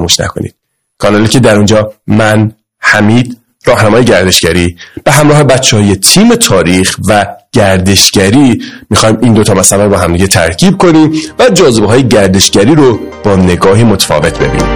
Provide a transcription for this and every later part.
فراموش نکنید. کانالی که در اونجا من، حمید، راهنمای گردشگری به همراه بچه‌های تیم تاریخ و گردشگری میخوایم این دوتا مسئله رو با هم دیگه ترکیب کنیم و جاذبه‌های گردشگری رو با نگاهی متفاوت ببینیم.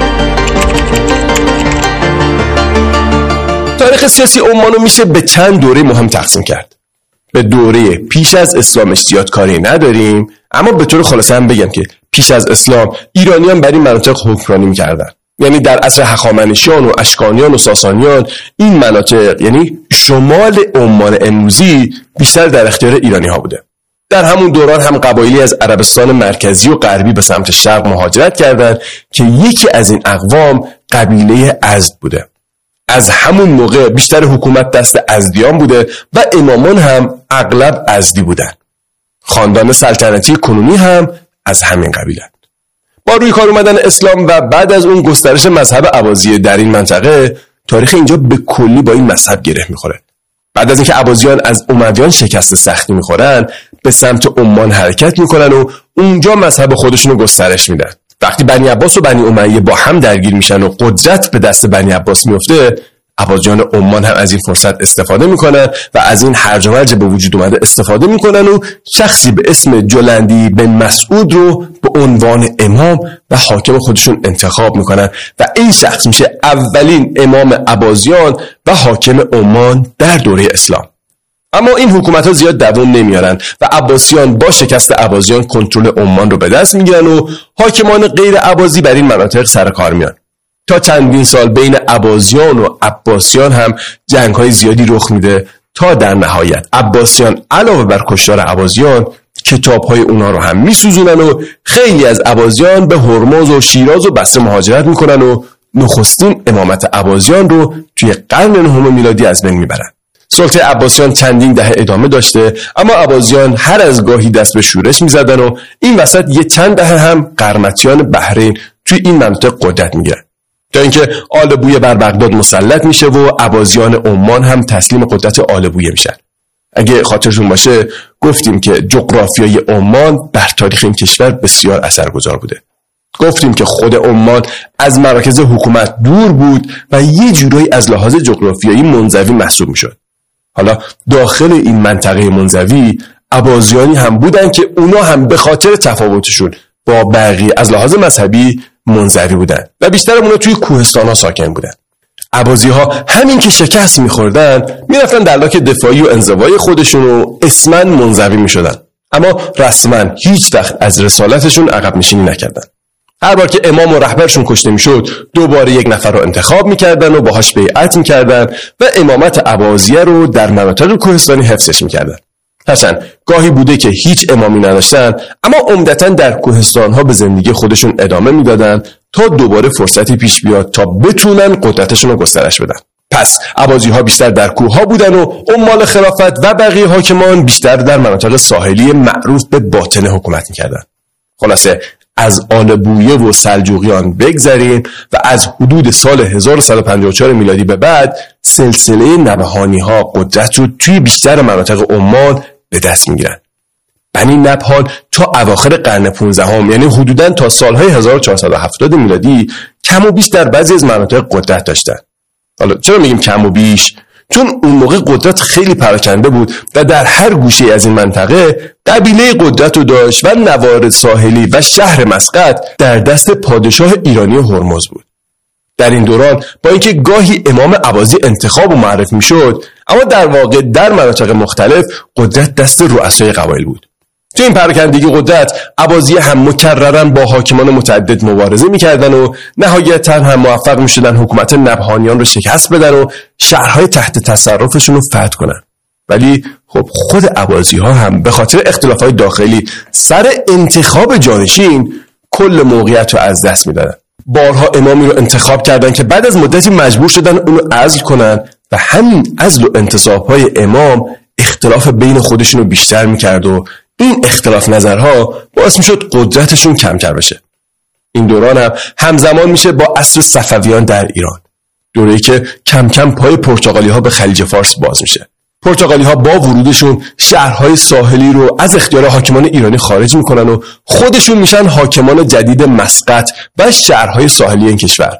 تاریخ سیاسی عمان رو میشه به چند دوره مهم تقسیم کرد. به دوره پیش از اسلام زیاد کاری نداریم، اما به طور خلاصه هم بگم که پیش از اسلام ایرانیان بر این مناطق حکمرانی میکردن. یعنی در عصر هخامنشیان و اشکانیان و ساسانیان این مناطق، یعنی شمال عمان امروزی، بیشتر در اختیار ایرانی ها بوده. در همون دوران هم قبایلی از عربستان مرکزی و غربی به سمت شرق مهاجرت کردند که یکی از این اقوام قبیله ازد بوده. از همون موقع بیشتر حکومت دست ازدیان بوده و امامان هم اغلب ازدی بودن. خاندان سلطنتی کنونی هم از همین قبیله. با روی کار اومدن اسلام و بعد از اون گسترش مذهب عباسیه در این منطقه، تاریخ اینجا به کلی با این مذهب گره میخوره. بعد از اینکه عباسیان از امویان شکست سختی میخورن، به سمت عمان حرکت میکنن و اونجا مذهب خودشونو گسترش میدن. وقتی بنی عباس و بنی امیه با هم درگیر میشن و قدرت به دست بنی عباس میفته، عباسیان عمان هم از این فرصت استفاده میکنن و از این هرج و مرج به وجود اومده استفاده میکنن و شخصی به اسم جلندی بن مسعود رو به عنوان امام و حاکم خودشون انتخاب میکنن و این شخص میشه اولین امام عباسیان و حاکم عمان در دوره اسلام. اما این حکومت‌ها زیاد دوام نمیارن و عباسیان با شکست عباسیان کنترل عمان رو به دست میگیرن و حاکمان غیر عباسی بر این مناطق سر کار میان. تا چندین سال بین عباسیان و عباسیان هم جنگ‌های زیادی رخ میده تا در نهایت عباسیان علاوه بر کشتار عباسیان کتاب‌های اونا رو هم میسوزونن و خیلی از عباسیان به هرمز و شیراز و بصره مهاجرت میکنن و نخستین امامت عباسیان رو توی قرن نهم میلادی از بین میبرن. سلطه عباسیان چندین دهه ادامه داشته، اما عباسیان هر از گاهی دست به شورش میزدن و این وسط یه چند دهه هم قرمطیان بحرین توی این منطقه قدرت میگیرن، تا اینکه آل بویه بر بغداد مسلط میشه و عباسیان عمان هم تسلیم قدرت آل بویه میشن. اگه خاطرتون باشه گفتیم که جغرافیای عمان بر تاریخ این کشور بسیار اثرگذار بوده. گفتیم که خود عمان از مراکز حکومت دور بود و یه جورایی از لحاظ جغرافیایی منزوی محسوب میشد. حالا داخل این منطقه منزوی عباسیانی هم بودن که اونا هم به خاطر تفاوتشون با بقیه از لحاظ مذهبی منزوی بودن و بیشتر اونا توی کوهستان‌ها ساکن بودن. عباسی‌ها همین که شکست می‌خوردن میرفتن در لاک دفاعی و انزوای خودشون و اسماً منزوی می‌شدن، اما رسماً هیچ وقت از رسالتشون عقب نشینی نکردن. هر بار که امام و رهبرشون کشته میشد دوباره یک نفر رو انتخاب میکردن و باهاش بیعت میکردن و امامت عباسیه رو در مناطق کوهستانی حفظش میکردن. هرچند گاهی بوده که هیچ امامی نداشتن، اما عمدتاً در کوهستان‌ها به زندگی خودشون ادامه میدادن تا دوباره فرصتی پیش بیاد تا بتونن قدرتشون رو گسترش بدن. پس عباسی‌ها بیشتر در کوه‌ها بودن و عمال خلافت و بقیه حاکمان بیشتر در مناطق ساحلی معروف به باطن حکومت میکردن. خلاصه از آل بویه و سلجوقیان بگذریم و از حدود سال 1154 میلادی به بعد سلسله نبهانی‌ها قدرت رو توی بیشتر مناطق عمان به دست میگیرن. بنی نبهان تا اواخر قرن 15 یعنی حدوداً تا سالهای 1470 میلادی کم و بیش در بعضی از مناطق قدرت داشتن. حالا چرا میگیم کم و بیش؟ چون اون موقع قدرت خیلی پراکنده بود و در هر گوشه از این منطقه قبیله قدرت رو داشت و نوارد ساحلی و شهر مسقط در دست پادشاه ایرانی هرمز بود. در این دوران با اینکه گاهی امام عباسی انتخاب و معرفی میشد، اما در واقع در مناطق مختلف قدرت دست رؤسای قبایل بود. تو این پراکندگی قدرت عباسیه هم مکرراً با حاکمان متعدد مبارزه میکردن و نهایتاً هم موفق میشدن حکومت نبهانیان رو شکست بدن و شهرهای تحت تصرفشون رو فتح کنن. ولی خب خود عباسی‌ها هم به خاطر اختلافات داخلی سر انتخاب جانشین کل موقعیت رو از دست میدادن. بارها امامی رو انتخاب کردن که بعد از مدتی مجبور شدن اونو عزل کنن و همین عزل و انتصاب‌های امام اختلاف بین خودشون رو بیشتر میکرد و این اختلاف نظرها باعث میشد قدرتشون کمتر بشه. این دوران هم همزمان میشه با عصر صفویان در ایران، دوره‌ای که کم کم پای پرتغالی‌ها به خلیج فارس باز میشه. پرتغالی‌ها با ورودشون شهرهای ساحلی رو از اختیار حاکمان ایرانی خارج میکنن و خودشون میشن حاکمان جدید مسقط و شهرهای ساحلی این کشور.